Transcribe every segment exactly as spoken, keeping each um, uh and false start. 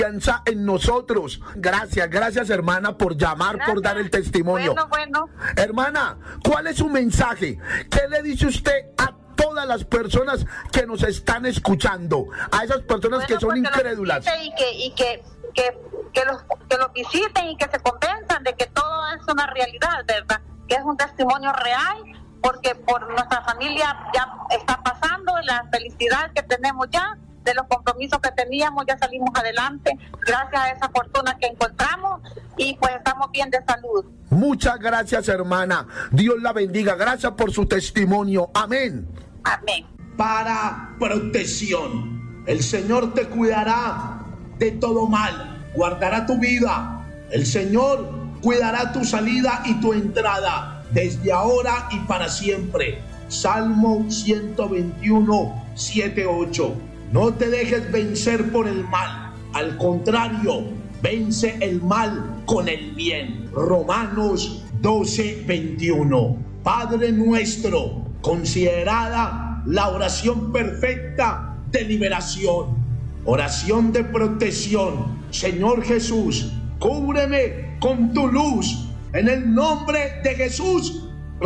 en nosotros. Gracias, gracias hermana por llamar, gracias. Por dar el testimonio. Bueno, bueno. Hermana, ¿cuál es su mensaje? ¿Qué le dice usted a todas las personas que nos están escuchando? A esas personas bueno, que son pues incrédulas. Que y que, y que, que, que, los, que los visiten y que se convenzan de que todo es una realidad, ¿verdad? Que es un testimonio real, porque por nuestra familia ya está pasando, la felicidad que tenemos ya, de los compromisos que teníamos, ya salimos adelante gracias a esa fortuna que encontramos y pues estamos bien de salud. Muchas gracias, hermana. Dios la bendiga. Gracias por su testimonio. Amén. Amén. Para protección. El Señor te cuidará de todo mal. Guardará tu vida. El Señor cuidará tu salida y tu entrada desde ahora y para siempre. Salmo ciento veintiuno, siete, ocho. No te dejes vencer por el mal, al contrario, vence el mal con el bien. Romanos doce, veintiuno. Padre nuestro, considerada la oración perfecta de liberación, oración de protección. Señor Jesús, cúbreme con tu luz. En el nombre de Jesús,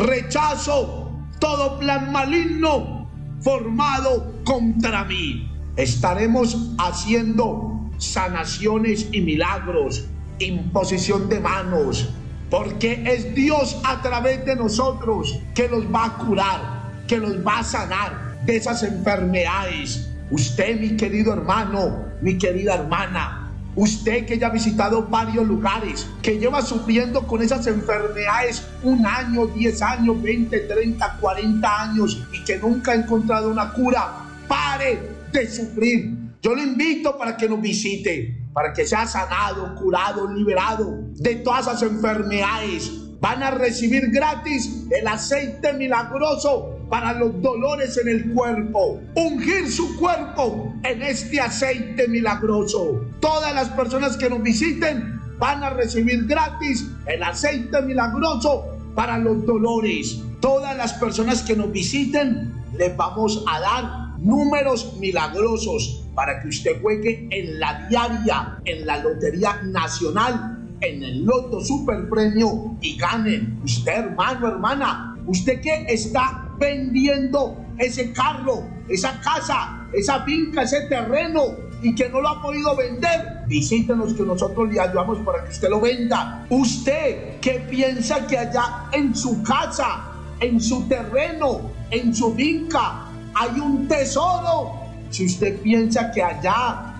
rechazo todo plan maligno formado contra mí. Estaremos haciendo sanaciones y milagros, imposición de manos, porque es Dios a través de nosotros que nos va a curar, que nos va a sanar de esas enfermedades. Usted, mi querido hermano, mi querida hermana, usted que ya ha visitado varios lugares, que lleva sufriendo con esas enfermedades un año, diez años, veinte, treinta, cuarenta años y que nunca ha encontrado una cura, pare de sufrir. Yo le invito para que nos visite, para que sea sanado, curado, liberado de todas esas enfermedades. Van a recibir gratis el aceite milagroso para los dolores en el cuerpo. Ungir su cuerpo en este aceite milagroso. Todas las personas que nos visiten van a recibir gratis el aceite milagroso para los dolores. Todas las personas que nos visiten les vamos a dar números milagrosos para que usted juegue en la diaria, en la Lotería Nacional, en el Loto Super Premio y gane. Usted, hermano, hermana, usted que está vendiendo ese carro, esa casa, esa finca, ese terreno y que no lo ha podido vender, visítenos que nosotros le ayudamos para que usted lo venda. Usted que piensa que allá en su casa, en su terreno, en su finca hay un tesoro, si usted piensa que allá